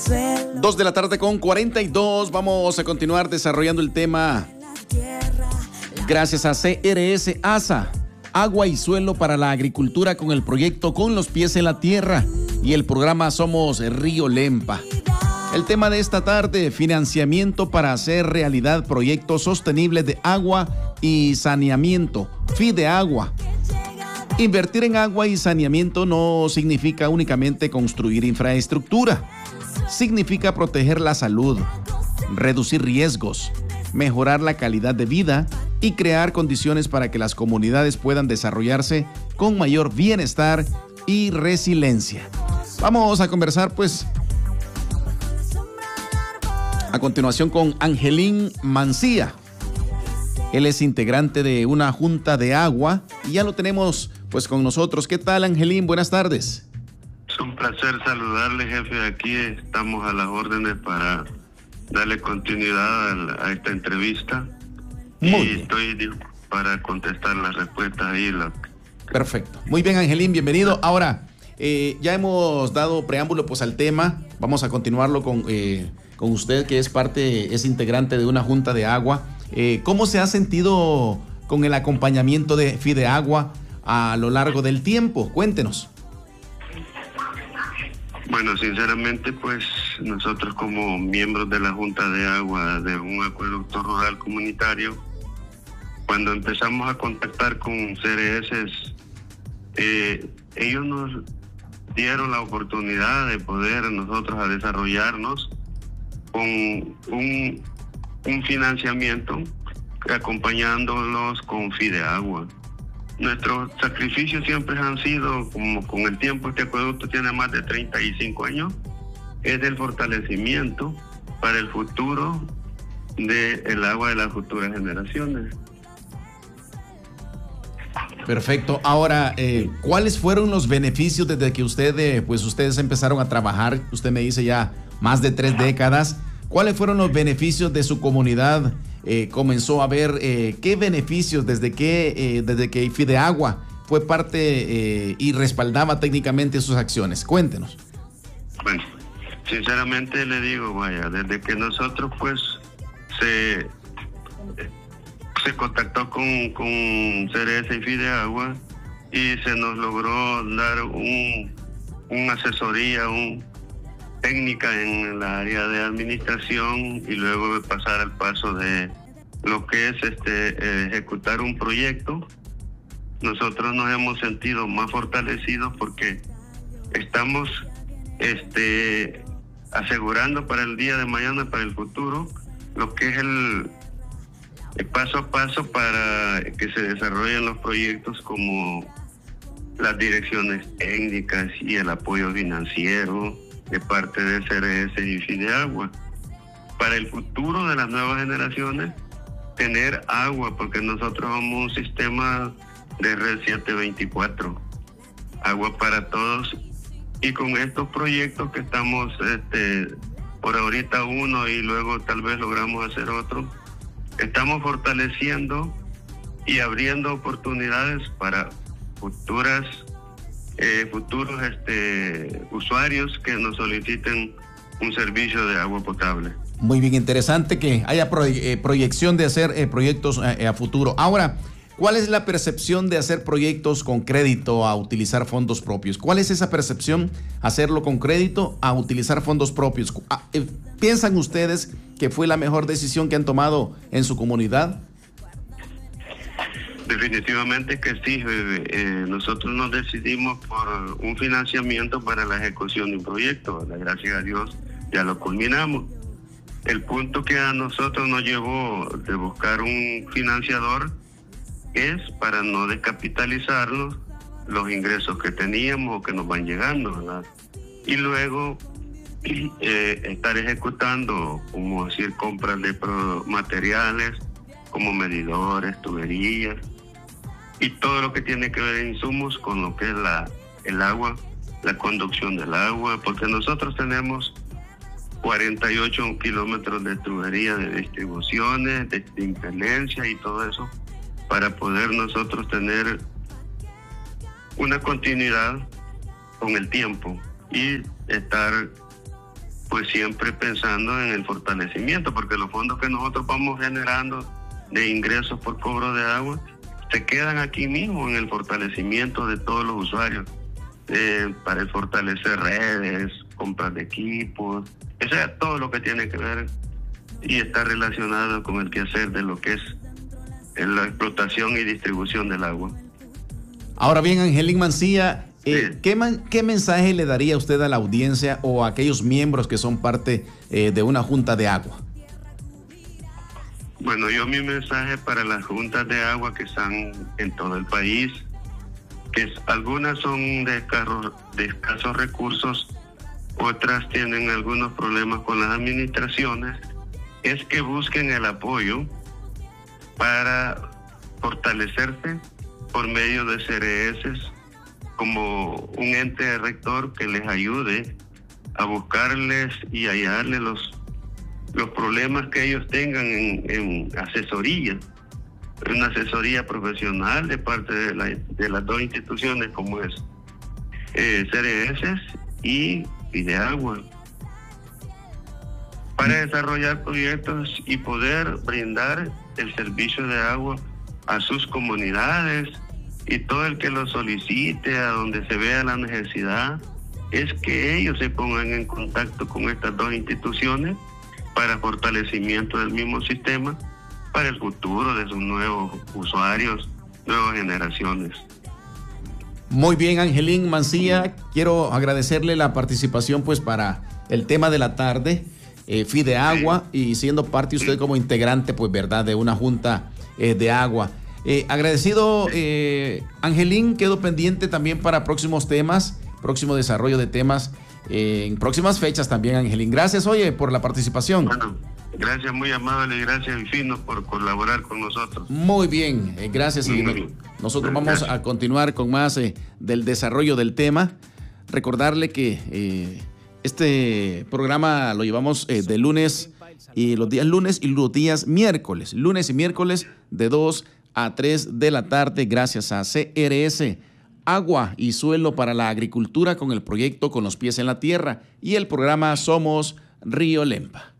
2:42 Vamos a continuar desarrollando el tema gracias a CRS ASA, Agua y Suelo para la Agricultura, con el proyecto Con los Pies en la Tierra y el programa Somos Río Lempa. El tema de esta tarde: financiamiento para hacer realidad proyectos sostenibles de agua y saneamiento, FIDEAGUA. Invertir en agua y saneamiento no significa únicamente construir infraestructura. Significa proteger la salud, reducir riesgos, mejorar la calidad de vida y crear condiciones para que las comunidades puedan desarrollarse con mayor bienestar y resiliencia. Vamos a conversar a continuación con Angelín Mancía. Él es integrante de una junta de agua y ya lo tenemos con nosotros. ¿Qué tal, Angelín? Buenas tardes. Es un placer saludarle, jefe. Aquí estamos a las órdenes para darle continuidad a esta entrevista. Muy bien. Estoy para contestar las respuestas ahí. Perfecto. Muy bien, Angelín, bienvenido. Ahora, ya hemos dado preámbulo al tema. Vamos a continuarlo con usted, que es integrante de una junta de agua. ¿Cómo se ha sentido con el acompañamiento de FIDEAGUA a lo largo del tiempo? Cuéntenos. Bueno, sinceramente, nosotros como miembros de la Junta de Agua de un acueducto rural comunitario, cuando empezamos a contactar con CRS, ellos nos dieron la oportunidad de poder nosotros a desarrollarnos con un financiamiento, acompañándolos con FIDEAGUA. Nuestros sacrificios siempre han sido, como con el tiempo este acueducto tiene más de 35 años, es el fortalecimiento para el futuro del agua de las futuras generaciones. Perfecto. Ahora, ¿cuáles fueron los beneficios desde que ustedes empezaron a trabajar? Usted me dice ya más de 3 décadas. ¿Cuáles fueron los beneficios de su comunidad? Comenzó a ver qué beneficios desde que FIDEAGUA fue parte y respaldaba técnicamente sus acciones. Cuéntenos. Bueno, sinceramente le digo, desde que nosotros se contactó con CRS y FIDEAGUA y se nos logró dar una asesoría, técnica en la área de administración, y luego de pasar al paso de lo que es ejecutar un proyecto, nosotros nos hemos sentido más fortalecidos porque estamos asegurando para el día de mañana, para el futuro, lo que es el paso a paso para que se desarrollen los proyectos, como las direcciones técnicas y el apoyo financiero de parte de CRS y FIDEAGUA. Para el futuro de las nuevas generaciones, tener agua, porque nosotros somos un sistema de red 724, agua para todos, y con estos proyectos que estamos, por ahorita uno y luego tal vez logramos hacer otro, estamos fortaleciendo y abriendo oportunidades para futuros usuarios que nos soliciten un servicio de agua potable. Muy bien, interesante que haya proyección de hacer proyectos a futuro. Ahora, ¿cuál es la percepción de hacer proyectos con crédito a utilizar fondos propios? ¿Cuál es esa percepción, hacerlo con crédito a utilizar fondos propios? ¿Piensan ustedes que fue la mejor decisión que han tomado en su comunidad? Definitivamente que sí. Nosotros nos decidimos por un financiamiento para la ejecución de un proyecto. Gracias a Dios ya lo culminamos. El punto que a nosotros nos llevó de buscar un financiador es para no descapitalizarnos los ingresos que teníamos o que nos van llegando, ¿verdad? Y luego estar ejecutando, como decir, compras de materiales como medidores, tuberías y todo lo que tiene que ver en insumos con lo que es el agua, la conducción del agua, porque nosotros tenemos 48 kilómetros de tubería, de distribuciones, de impelencia y todo eso, para poder nosotros tener una continuidad con el tiempo y estar pues siempre pensando en el fortalecimiento, porque los fondos que nosotros vamos generando de ingresos por cobro de agua se quedan aquí mismo en el fortalecimiento de todos los usuarios, para el fortalecer redes, compras de equipos, o sea, todo lo que tiene que ver y está relacionado con el quehacer de lo que es la explotación y distribución del agua. Ahora bien, Angelín Mancilla, ¿qué mensaje le daría usted a la audiencia o a aquellos miembros que son parte de una junta de agua? Bueno, mi mensaje para las juntas de agua que están en todo el país, que algunas son de escasos recursos, otras tienen algunos problemas con las administraciones, es que busquen el apoyo para fortalecerse por medio de CRS como un ente rector que les ayude a buscarles y hallarles los problemas que ellos tengan en asesoría, una asesoría profesional de parte de las dos instituciones como es CRS y Fideagua, para desarrollar proyectos y poder brindar el servicio de agua a sus comunidades, y todo el que lo solicite, a donde se vea la necesidad, es que ellos se pongan en contacto con estas dos instituciones para fortalecimiento del mismo sistema para el futuro de sus nuevos usuarios, nuevas generaciones. Muy bien, Angelín Mancilla, quiero agradecerle la participación pues para el tema de la tarde, Fideagua, y siendo parte usted como integrante pues verdad de una junta de agua. Agradecido, Angelín, quedo pendiente también para próximos temas, próximo desarrollo de temas en próximas fechas también, Angelín. Gracias, oye, por la participación. Bueno, gracias, muy amable, y gracias, Fino, por colaborar con nosotros. Muy bien, gracias. Y nosotros vamos a continuar con más del desarrollo del tema. Recordarle que este programa lo llevamos de lunes, y los días lunes y los días miércoles. Lunes y miércoles de 2 a 3 de la tarde, gracias a CRS, Agua y Suelo para la Agricultura, con el proyecto Con los Pies en la Tierra y el programa Somos Río Lempa.